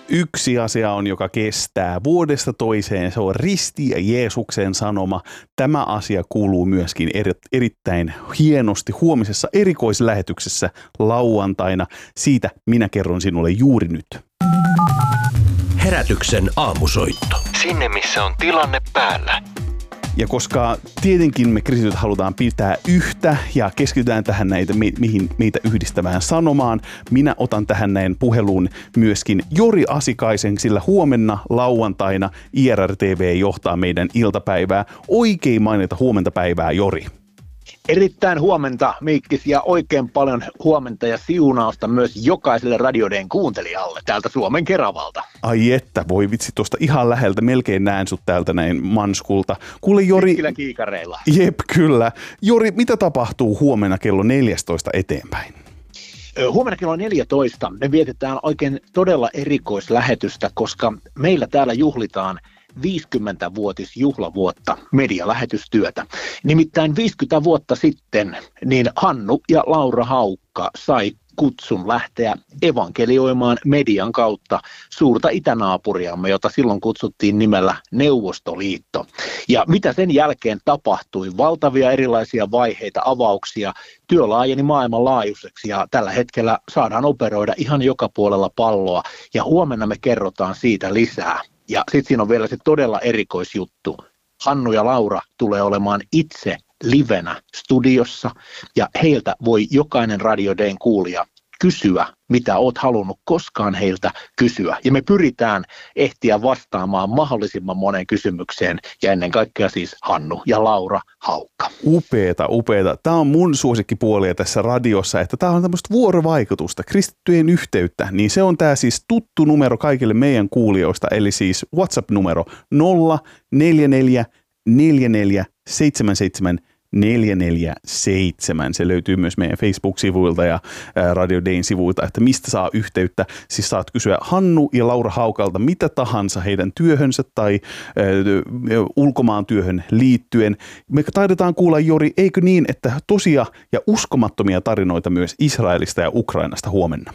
Yksi asia on, joka kestää vuodesta toiseen, se on risti ja Jeesuksen sanoma. Tämä asia kuuluu myöskin erittäin hienosti huomisessa erikoislähetyksessä lauantaina. Siitä minä kerron sinulle juuri nyt. Herätyksen aamusoitto. Sinne, missä on tilanne päällä. Ja koska tietenkin me kristityt halutaan pitää yhtä ja keskitytään tähän mihin meitä yhdistävään sanomaan, minä otan tähän näin puheluun myöskin Jori Asikaisen, sillä huomenna lauantaina IRR-TV johtaa meidän iltapäivää. Oikein mainita huomenta päivää, Jori. Erittäin huomenta, Miikkis, ja oikein paljon huomenta ja siunausta myös jokaiselle Radio Dayn kuuntelijalle täältä Suomen Keravalta. Ai että, voi vitsi, tuosta ihan läheltä, melkein näen sut täältä näin Manskulta. Kuule Jori... Pitkillä kiikareilla. Jep, kyllä. Jori, mitä tapahtuu huomenna kello 14 eteenpäin? Huomenna kello 14 me vietetään oikein todella erikoislähetystä, koska meillä täällä juhlitaan 50-vuotisjuhlavuotta medialähetystyötä. Nimittäin 50 vuotta sitten niin Hannu ja Laura Haukka sai kutsun lähteä evankelioimaan median kautta suurta itänaapuriamme, jota silloin kutsuttiin nimellä Neuvostoliitto. Ja mitä sen jälkeen tapahtui? Valtavia erilaisia vaiheita, avauksia, työ laajeni maailmanlaajuiseksi ja tällä hetkellä saadaan operoida ihan joka puolella palloa ja huomenna me kerrotaan siitä lisää. Ja sitten siinä on vielä se todella erikoisjuttu. Hannu ja Laura tulee olemaan itse livenä studiossa ja heiltä voi jokainen Radio Dayn kuulija kysyä, mitä oot halunnut koskaan heiltä kysyä. Ja me pyritään ehtiä vastaamaan mahdollisimman monen kysymykseen ja ennen kaikkea siis Hannu ja Laura Haukka. Upeeta. Tämä on mun suosikkipuolia tässä radiossa, että tämä on tämmöistä vuorovaikutusta, kristittyjen yhteyttä. Niin se on tämä siis tuttu numero kaikille meidän kuulijoista, eli siis WhatsApp-numero 044 44 77 447. Se löytyy myös meidän Facebook-sivuilta ja Radio Dayn sivuilta, että mistä saa yhteyttä. Siis saat kysyä Hannu ja Laura Haukalta mitä tahansa heidän työhönsä tai ulkomaan työhön liittyen. Me taidetaan kuulla, Jori, eikö niin, että tosia ja uskomattomia tarinoita myös Israelista ja Ukrainasta huomenna?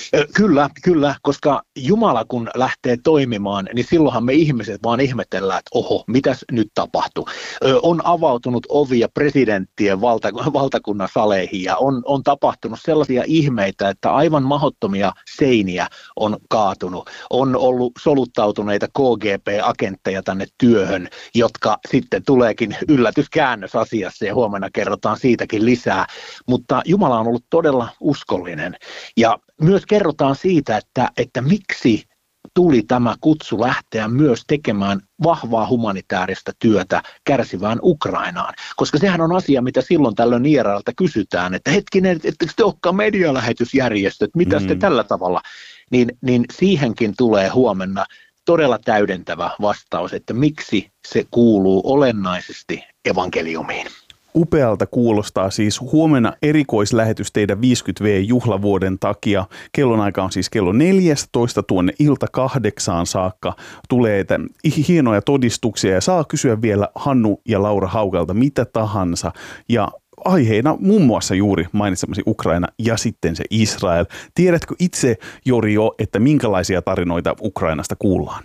Kyllä, koska Jumala kun lähtee toimimaan, niin silloinhan me ihmiset vaan ihmetellään, että oho, mitäs nyt tapahtui. On avautunut ovia presidenttien valtakunnan saleihin ja on tapahtunut sellaisia ihmeitä, että aivan mahdottomia seiniä on kaatunut. On ollut soluttautuneita KGB-agentteja tänne työhön, jotka sitten tuleekin yllätyskäännös asiassa ja huomenna kerrotaan siitäkin lisää. Mutta Jumala on ollut todella uskollinen ja myös kerrotaan siitä, että miksi tuli tämä kutsu lähteä myös tekemään vahvaa humanitaarista työtä kärsivään Ukrainaan. Koska sehän on asia, mitä silloin tällöin IRL:ltä kysytään, että hetkinen, ettekö te olekaan medialähetysjärjestöt, mitä te tällä tavalla? Niin siihenkin tulee huomenna todella täydentävä vastaus, että miksi se kuuluu olennaisesti evankeliumiin. Upealta kuulostaa siis huomenna erikoislähetys teidän 50V-juhlavuoden takia. Kellonaika on siis kello 14 tuonne ilta 8 saakka. Tulee hienoja todistuksia ja saa kysyä vielä Hannu ja Laura Haukalta mitä tahansa. Ja aiheena muun muassa juuri mainitsemasi Ukraina ja sitten se Israel. Tiedätkö itse, Jori, jo, että minkälaisia tarinoita Ukrainasta kuullaan?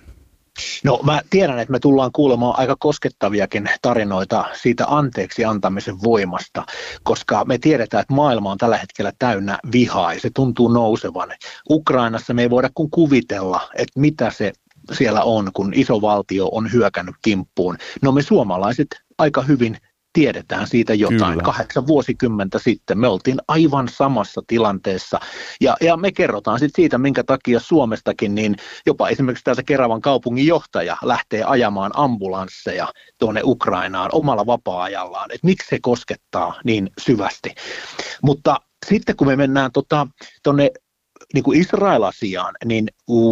No mä tiedän, että me tullaan kuulemaan aika koskettaviakin tarinoita siitä anteeksi antamisen voimasta, koska me tiedetään, että maailma on tällä hetkellä täynnä vihaa ja se tuntuu nousevan. Ukrainassa me ei voida kuin kuvitella, että mitä se siellä on, kun iso valtio on hyökännyt kimppuun. No me suomalaiset aika hyvin tiedetään siitä jotain. Kyllä. 8 vuosikymmentä sitten me oltiin aivan samassa tilanteessa ja me kerrotaan sitten siitä, minkä takia Suomestakin niin jopa esimerkiksi täältä Keravan kaupungin johtaja lähtee ajamaan ambulansseja tuonne Ukrainaan omalla vapaa-ajallaan, että miksi se koskettaa niin syvästi. Mutta sitten kun me mennään tuonne niin kuin Israel-asiaan, niin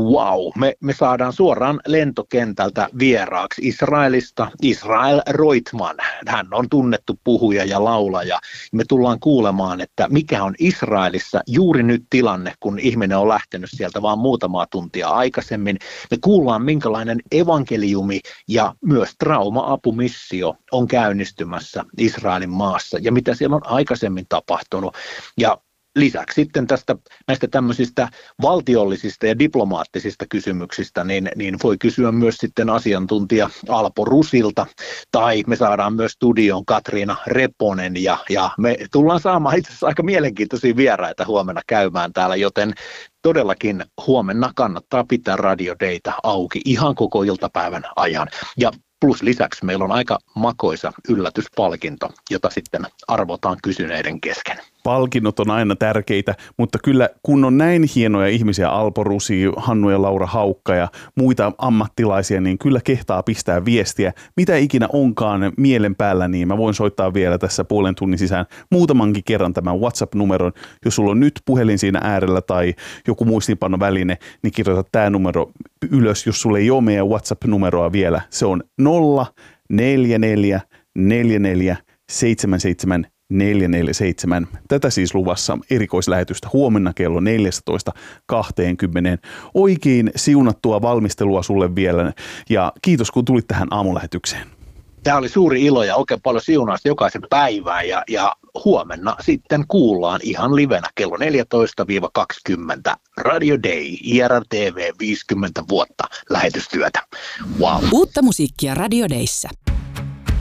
me saadaan suoraan lentokentältä vieraaksi Israelista Israel Roitman. Hän on tunnettu puhuja ja laulaja. Me tullaan kuulemaan, että mikä on Israelissa juuri nyt tilanne, kun ihminen on lähtenyt sieltä vaan muutamaa tuntia aikaisemmin. Me kuullaan, minkälainen evankeliumi ja myös trauma-apumissio on käynnistymässä Israelin maassa ja mitä siellä on aikaisemmin tapahtunut. Ja lisäksi sitten näistä tämmöisistä valtiollisista ja diplomaattisista kysymyksistä, niin voi kysyä myös sitten asiantuntija Alpo Rusilta, tai me saadaan myös studioon Katriina Reponen, ja me tullaan saamaan itse asiassa aika mielenkiintoisia vieraita huomenna käymään täällä, joten todellakin huomenna kannattaa pitää Radio Dayta auki ihan koko iltapäivän ajan. Ja plus lisäksi meillä on aika makoisa yllätyspalkinto, jota sitten arvotaan kysyneiden kesken. Palkinnot on aina tärkeitä, mutta kyllä kun on näin hienoja ihmisiä, Alpo Rusi, Hannu ja Laura Haukka ja muita ammattilaisia, niin kyllä kehtaa pistää viestiä. Mitä ikinä onkaan mielen päällä, niin mä voin soittaa vielä tässä puolen tunnin sisään muutamankin kerran tämän WhatsApp-numeron. Jos sulla on nyt puhelin siinä äärellä tai joku muistiinpanoväline, niin kirjoita tämä numero ylös, jos sulla ei ole meidän WhatsApp-numeroa vielä. Se on 044 44 77 447. Tätä siis luvassa erikoislähetystä huomenna kello 14.20. Oikein siunattua valmistelua sulle vielä ja kiitos kun tulit tähän aamulähetykseen. Tämä oli suuri ilo ja oikein paljon siunausta jokaisen päivään ja huomenna sitten kuullaan ihan livenä kello 14-20 Radio Day, IRTV 50 vuotta lähetystyötä. Wow. Uutta musiikkia Radio Dayssä.